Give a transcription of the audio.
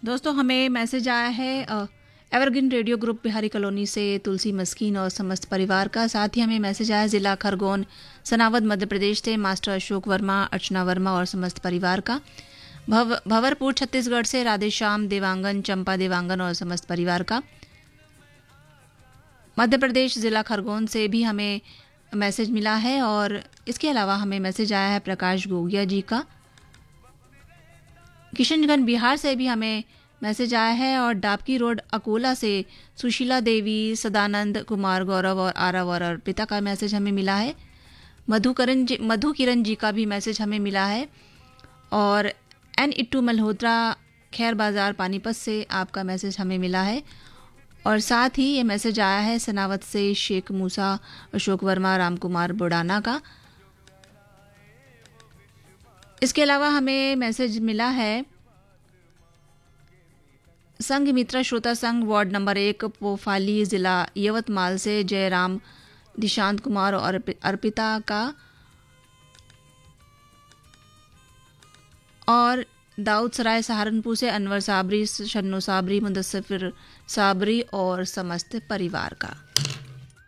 दोस्तों हमें मैसेज आया है evergreen radio group Bihari colony से तुलसी मस्कीन और समस्त परिवार का। साथ ही हमें मैसेज आया ज़िला खरगोन सनावद मध्य प्रदेश से मास्टर अशोक वर्मा, अर्चना वर्मा और समस्त परिवार का। भंवरपुर छत्तीसगढ़ से राधेश्याम देवांगन, चंपा देवांगन और समस्त परिवार का। मध्य प्रदेश ज़िला खरगोन से भी हमें मैसेज मिला है और इसके अलावा हमें मैसेज आया है प्रकाश गोगिया जी का। किशनगंज बिहार से भी हमें मैसेज आया है और डाबकी रोड अकोला से सुशीला देवी, सदानंद कुमार, गौरव और आरव और अर्पिता का मैसेज हमें मिला है। मधु किरण जी का भी मैसेज हमें मिला है और एन इट्टू मल्होत्रा खैर बाजार पानीपत से आपका मैसेज हमें मिला है। और साथ ही ये मैसेज आया है सनावत से शेख मूसा, अशोक वर्मा, राम कुमार बुडाना का। इसके अलावा हमें मैसेज मिला है संघ मित्रा श्रोता संघ वार्ड नंबर 1 पोफाली जिला यवतमाल से जयराम, निशांत कुमार और अर्पिता का। और दाऊद सराय सहारनपुर से अनवर साबरी, शन्नो साबरी, मुदस्सिर साबरी और समस्त परिवार का।